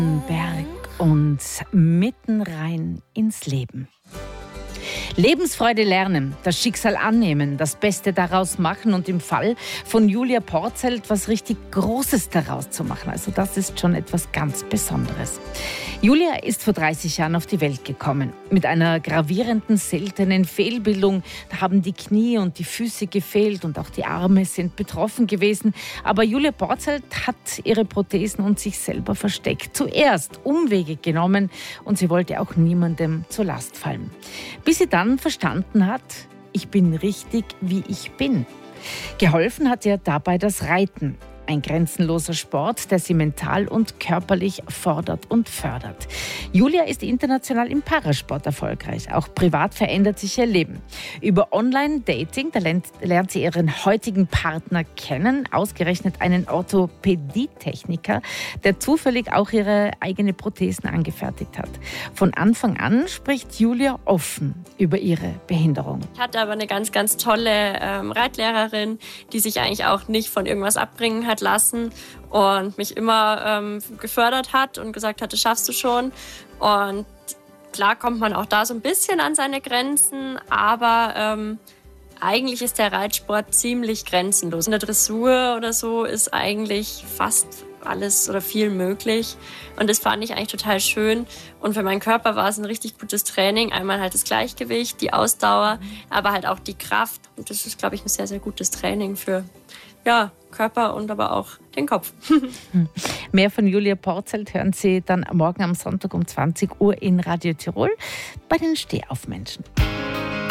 Berg und mitten rein ins Leben. Lebensfreude lernen, das Schicksal annehmen, das Beste daraus machen und im Fall von Julia Porzelt was richtig Großes daraus zu machen. Also das ist schon etwas ganz Besonderes. Julia ist vor 30 Jahren auf die Welt gekommen. Mit einer gravierenden, seltenen Fehlbildung. Da haben die Knie und die Füße gefehlt und auch die Arme sind betroffen gewesen. Aber Julia Porzelt hat ihre Prothesen und sich selber versteckt. Zuerst Umwege genommen und sie wollte auch niemandem zur Last fallen. Bis sie dann verstanden hat, ich bin richtig, wie ich bin. Geholfen hat ihr dabei das Reiten. Ein grenzenloser Sport, der sie mental und körperlich fordert und fördert. Julia ist international im Parasport erfolgreich. Auch privat verändert sich ihr Leben. Über Online-Dating, da lernt sie ihren heutigen Partner kennen. Ausgerechnet einen Orthopädietechniker, der zufällig auch ihre eigene Prothesen angefertigt hat. Von Anfang an spricht Julia offen über ihre Behinderung. Ich hatte aber eine ganz, ganz tolle Reitlehrerin, die sich eigentlich auch nicht von irgendwas abbringen hat lassen und mich immer gefördert hat und gesagt hat, das schaffst du schon. Und klar kommt man auch da so ein bisschen an seine Grenzen, aber eigentlich ist der Reitsport ziemlich grenzenlos. In der Dressur oder so ist eigentlich fast alles oder viel möglich. Und das fand ich eigentlich total schön. Und für meinen Körper war es ein richtig gutes Training. Einmal halt das Gleichgewicht, die Ausdauer, aber halt auch die Kraft. Und das ist, glaube ich, ein sehr, sehr gutes Training für Körper und aber auch den Kopf. Mehr von Julia Porzelt hören Sie dann morgen am Sonntag um 20 Uhr in Radio Tirol bei den Stehaufmenschen.